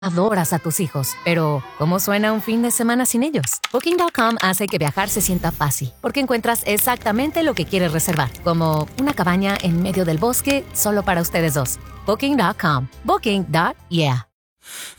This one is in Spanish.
Adoras a tus hijos, pero ¿cómo suena un fin de semana sin ellos? Booking.com hace que viajar se sienta fácil, porque encuentras exactamente lo que quieres reservar, como una cabaña en medio del bosque solo para ustedes dos. Booking.com. Booking.yeah.